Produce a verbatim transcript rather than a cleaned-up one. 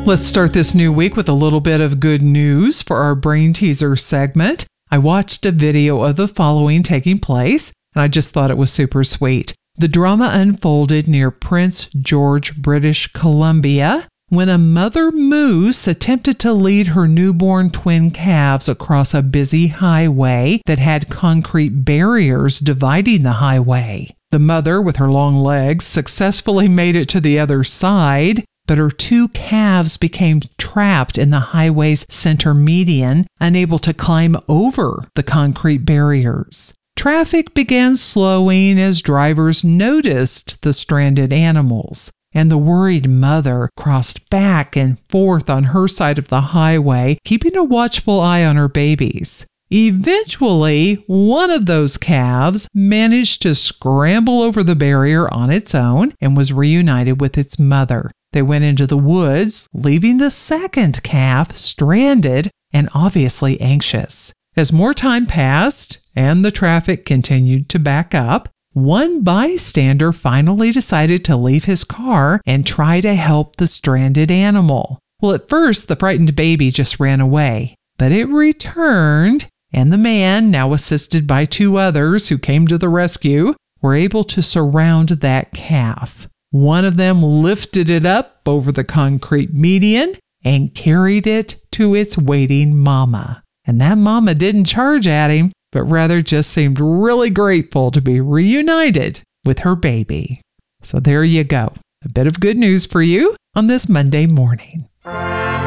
Let's start this new week with a little bit of good news for our Brain Teaser segment. I watched a video of the following taking place, and I just thought it was super sweet. The drama unfolded near Prince George, British Columbia, when a mother moose attempted to lead her newborn twin calves across a busy highway that had concrete barriers dividing the highway. The mother, with her long legs, successfully made it to the other side, but her two calves became trapped in the highway's center median, unable to climb over the concrete barriers. Traffic began slowing as drivers noticed the stranded animals, and the worried mother crossed back and forth on her side of the highway, keeping a watchful eye on her babies. Eventually, one of those calves managed to scramble over the barrier on its own and was reunited with its mother. They went into the woods, leaving the second calf stranded and obviously anxious. As more time passed and the traffic continued to back up, one bystander finally decided to leave his car and try to help the stranded animal. Well, at first, the frightened baby just ran away, but it returned, and the man, now assisted by two others who came to the rescue, were able to surround that calf. One of them lifted it up over the concrete median and carried it to its waiting mama. And that mama didn't charge at him, but rather just seemed really grateful to be reunited with her baby. So there you go. A bit of good news for you on this Monday morning.